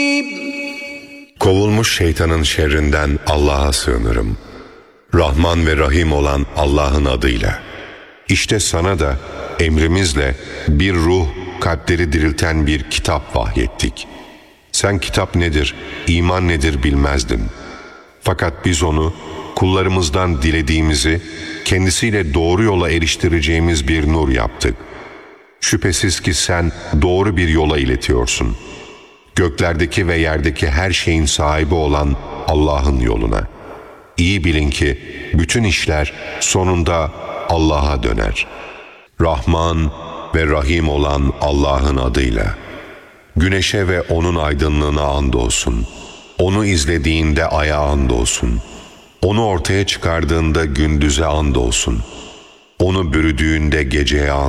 Kovulmuş şeytanın şerrinden Allah'a sığınırım. Rahman ve Rahim olan Allah'ın adıyla. İşte sana da emrimizle bir ruh, kalpleri dirilten bir kitap vahyettik. Sen kitap nedir, iman nedir bilmezdin. Fakat biz onu kullarımızdan dilediğimizi kendisiyle doğru yola eriştireceğimiz bir nur yaptık. Şüphesiz ki sen doğru bir yola iletiyorsun. Göklerdeki ve yerdeki her şeyin sahibi olan Allah'ın yoluna. İyi bilin ki bütün işler sonunda Allah'a döner. Rahman ve Rahim olan Allah'ın adıyla. Güneşe ve onun aydınlığına andolsun. Onu izlediğinde aya andolsun. Onu ortaya çıkardığında gündüze andolsun. Onu bürüdüğünde geceye andolsun.